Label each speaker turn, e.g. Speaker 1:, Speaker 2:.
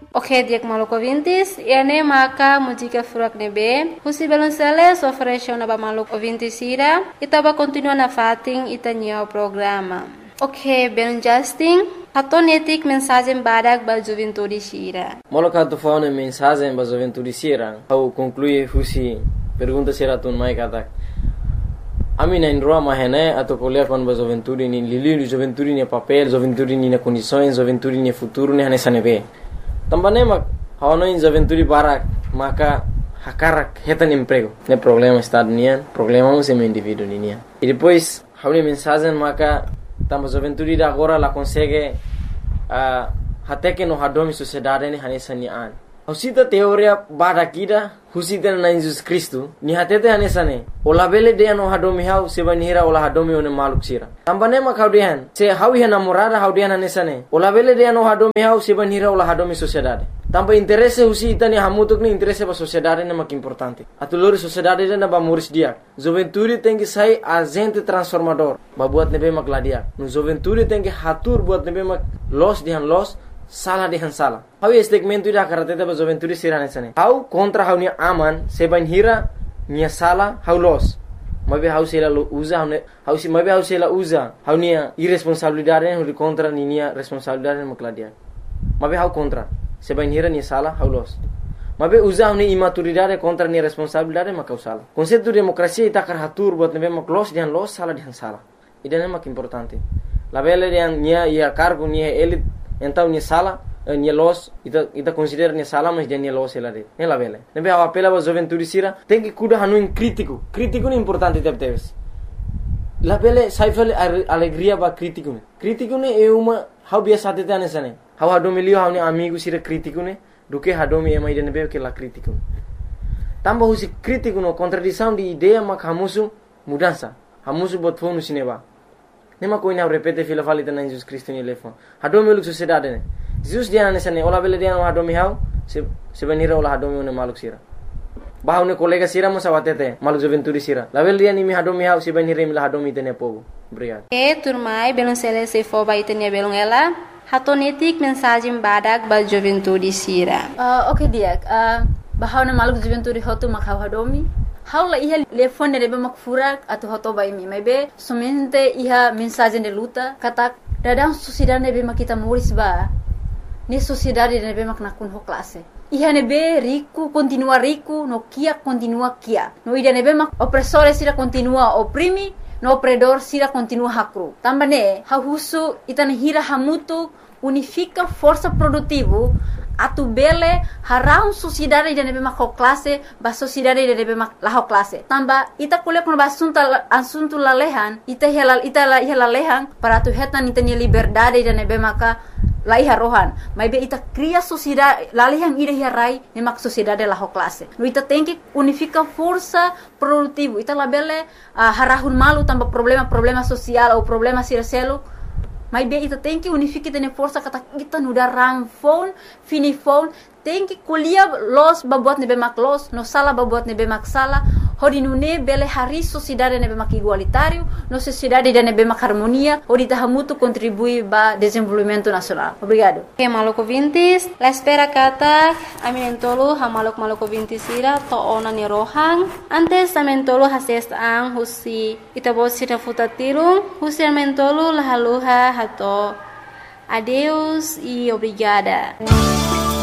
Speaker 1: Ok, diak maluco vintis, ene maka mujika furak nebe, husi belonsele sofresho na ba maluco vintis ira, itaba continua na fating itanyo programa. Ok, belon Justin, hatonetik mensagem badak ba juventude sira.
Speaker 2: Moloka tu faune mensagem ba juventude sira, au conclui husi pergunta sira tun mai katak. Ami na indroa mahene atau kuliah kon ba juventude ni lili juventude ni papel, juventude ni na condições, juventude ni futuro ni hanesa nebe. Tambane mak hawano in juventude barak maka hakarak hetan emprego. Ne problema estado nian, problema um semi indivíduo nian. E depois hawni mensagem maka tamba juventude da agora la consegue até que no hadomi sociedade ni hanesa ni an. Husita teoria bada kida husita na Jesus Cristo ni hatete hanesane ola bele de no hadomi hau sebani hira ola hadomi one maluk sira tambane ma kaudian se hawi hana morada haudian hanesane ola bele de no hadomi hau sebani hira ola hadomi sociedade tamba interesse husita ni hamutuk ni interesse ba sociedade na mak importante atulori sociedade na ba muris dia juventude tem que sai agente transformador ba buat nebe mak ladia no juventude tem que hatur buat nebe mak los dihan los salah dihan salah. Hau segmento ida karateta ba juventude sirane sane. Hau kontra hau ni aman seban hira nia salah hau los. Mabe hau sela uza hau si mabe hau sela uza hau nia irresponsabilidade hau kontra ni nia responsabilidade makladia. Mabe hau kontra seban hira nia salah hau los. Mabe uza hau ni imaturidade kontra nia responsabilidade makau salah. Konsepto demokrasia ita karatur buat nebe mak los dihan los salah dihan salah. Ida mak importante. La bele dihan nia ia cargo nia elit então ni sala ni los ita considera ni sala mas dia ni los ela de ela bele nebe a apela ba juventude sira tem que cuidar hanu crítico ni importante teves la bele saifel alegria ba crítico ne é uma how biasa tete anesane how hadomi lio how ni amigo sira crítico ne do que hadomi é mais de nebe que la crítico tamba husi crítico no contradição de ideia mak hamusu mudança hamusu bot fonu sineba nema koina repete fila falita na Jesus Cristo ni lefo hadomi luk sociedade ne Jesus dia nesane ola bele dia no hadomi hau se benira ola hadomi ne maluk sira bahau ne kolega sira mo sawatete maluk juventude sira la bele dia ni mi hadomi hau se benira mi la hadomi tene pogo obrigado
Speaker 1: turmai belon sele se fo ba itenia belon ela hatonetik mensagem badak ba juventude sira.
Speaker 3: Ok dia bahau ne maluk juventude hotu makau hadomi haula iha telefone nebe mak furak atau hoto bai mi maybe somente iha mensagem de luta kata dadang sociedade nebe mak kita muris ba ni sociedade nebe mak nakun ho classe iha nebe rico continua rico no kia continua kia no ida nebe mak opressore sira continua oprimi no opredor sira continua hakru tambane hahusu itane hira hamutu unifica força produtivo atu bele harau sociedade de nebe mak classe ba sociedade de nebe mak la classe tamba ita kule kun asunto la lehan ita la lehan para tu hetan ita ni liberdade de nebe maka la iha rohan mai be ita cria sociedade la lehan ida rai ne mak sociedade la classe no ita tem que unifica força produtivo ita la bele harahun malu tamba problema social ou problema sircelo mas bem, ita tem que unificar tene força kata kita nuda rang phone, fini phone, tem que colher los babuat nebe mak los, no sala babuat nebe mak sala, hodi nune bele hari sociedade nebe mak igualitário, no sociedade de nebe mak harmonia, hodi tahamutu contribui ba desenvolvimento nacional. Obrigado.
Speaker 1: Ok, maluco vintis, la espera kata, aminentolo ha maluco vintis ira to ona ni rohang, antes amentolo hases ang husi itabos sira futatirung, husi amentolo lahaluha hato. Adeus e obrigada.